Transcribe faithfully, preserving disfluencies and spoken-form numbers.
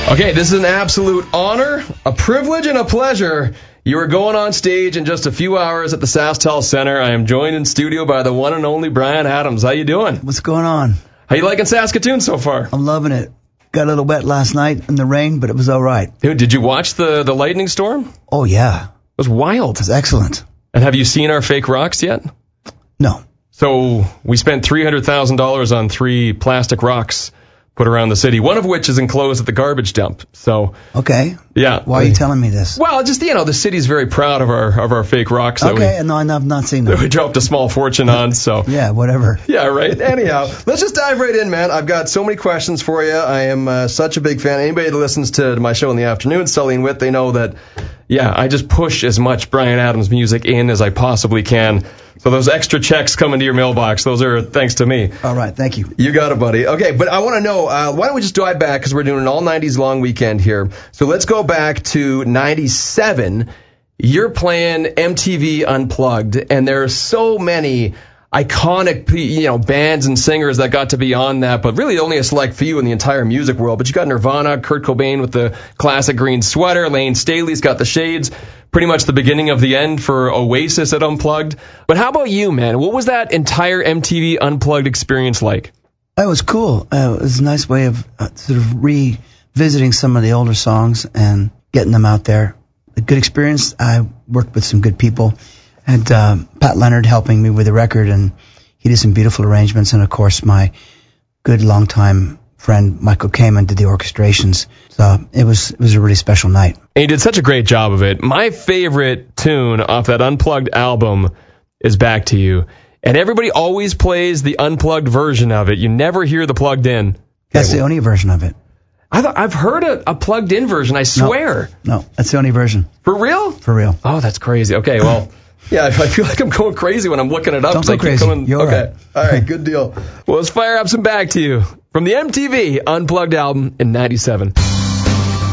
Okay, this is an absolute honor, a privilege, and a pleasure. You are going on stage in just a few hours at the SaskTel Center. I am joined in studio by the one and only Bryan Adams. How you doing? What's going on? How you liking Saskatoon so far? I'm loving it. Got a little wet last night in the rain, but it was all right. Dude, did you watch the, the lightning storm? Oh, yeah. It was wild. It was excellent. And have you seen our fake rocks yet? No. So we spent three hundred thousand dollars on three plastic rocks put around the city, one of which is enclosed at the garbage dump. So okay, yeah. Why are you telling me this? Well, just you know, the city's very proud of our of our fake rocks. That okay, we, no, I've not seen them. That we dropped a small fortune on. So yeah, whatever. Yeah, right. Anyhow, let's just dive right in, man. I've got so many questions for you. I am uh, such a big fan. Anybody that listens to my show in the afternoon, Sully and Wit, they know that. Yeah, I just push as much Bryan Adams music in as I possibly can. So those extra checks coming to your mailbox, those are thanks to me. All right, thank you. You got it, buddy. Okay, but I want to know, uh, why don't we just dive back, because we're doing an all nineties long weekend here. So let's go back to ninety-seven. You're playing M T V Unplugged, and there are so many iconic, you know, bands and singers that got to be on that, but really only a select few in the entire music world. But you got Nirvana, Kurt Cobain with the classic green sweater, Lane Staley's got the shades, pretty much the beginning of the end for Oasis at Unplugged. But how about you, man? What was that entire M T V Unplugged experience like? That was cool. Uh, it was a nice way of uh, sort of revisiting some of the older songs and getting them out there. A good experience. I worked with some good people. And uh, Pat Leonard helping me with the record, and he did some beautiful arrangements. And, of course, my good longtime friend Michael Kamen did the orchestrations. So it was it was a really special night. And he did such a great job of it. My favorite tune off that Unplugged album is Back to You. And everybody always plays the unplugged version of it. You never hear the plugged in. That's the only version of it. I've, I've heard a, a plugged in version, I swear. No, no, that's the only version. For real? For real. Oh, that's crazy. Okay, well... Yeah, I feel like I'm going crazy when I'm looking it up. Don't go crazy. Coming, You're okay. Right. All right, good deal. Well, let's fire up some Back to You from the M T V Unplugged album in ninety-seven.